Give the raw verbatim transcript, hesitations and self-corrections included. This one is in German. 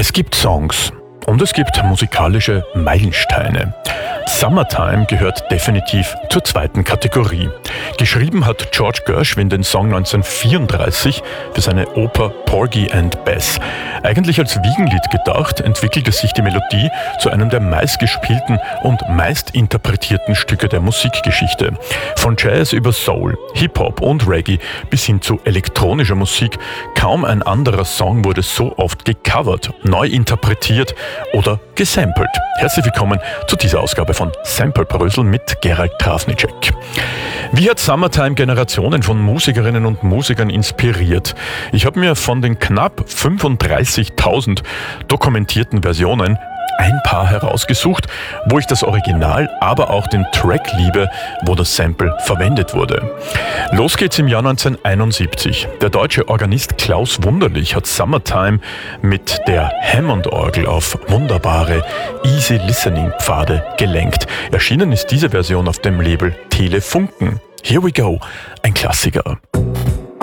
Es gibt Songs und es gibt musikalische Meilensteine. Summertime gehört definitiv zur zweiten Kategorie. Geschrieben hat George Gershwin den Song neunzehnhundertvierunddreißig für seine Oper Porgy and Bess. Eigentlich als Wiegenlied gedacht, entwickelte sich die Melodie zu einem der meistgespielten und meistinterpretierten Stücke der Musikgeschichte. Von Jazz über Soul, Hip-Hop und Reggae bis hin zu elektronischer Musik, kaum ein anderer Song wurde so oft gecovert, neu interpretiert oder gesampelt. Herzlich willkommen zu dieser Ausgabe von Samplebrösel mit Gerald Krasniczek. Wie hat Summertime Generationen von Musikerinnen und Musikern inspiriert? Ich habe mir von den knapp fünfunddreißigtausend dokumentierten Versionen ein paar herausgesucht, wo ich das Original, aber auch den Track liebe, wo das Sample verwendet wurde. Los geht's im Jahr neunzehnhunderteinundsiebzig. Der deutsche Organist Klaus Wunderlich hat Summertime mit der Hammond-Orgel auf wunderbare Easy-Listening-Pfade gelenkt. Erschienen ist diese Version auf dem Label Telefunken. Here we go, ein Klassiker.